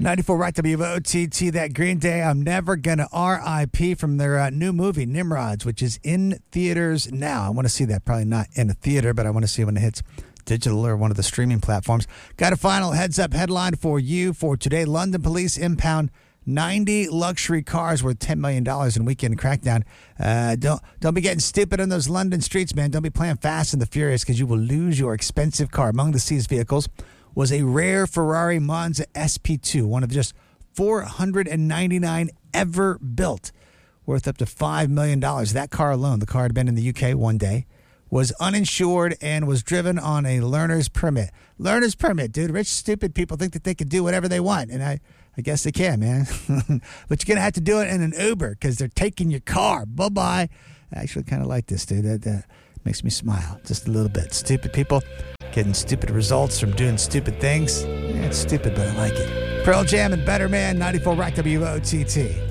94 Rock WOTT, that Green Day, I'm Never Gonna RIP from their new movie, Nimrods, which is in theaters now. I want to see that. Probably not in a theater, but I want to see it when it hits digital or one of the streaming platforms. Got a final heads-up headline for you for today. London police impound 90 luxury cars worth $10 million in weekend crackdown. Don't be getting stupid on those London streets, man. Don't be playing Fast and the Furious because you will lose your expensive car. Among the seized vehicles was a rare Ferrari Monza SP2, one of just 499 ever built, worth up to $5 million. That car alone, the car had been in the UK one day, was uninsured and was driven on a learner's permit. Learner's permit, dude. Rich, stupid people think that they can do whatever they want, and I guess they can, man. But you're going to have to do it in an Uber because they're taking your car. Bye-bye. I actually kind of like this, dude. That makes me smile just a little bit. Stupid people getting stupid results from doing stupid things. Yeah, it's stupid, but I like it. Pearl Jam and Better Man, 94 Rock WOTT.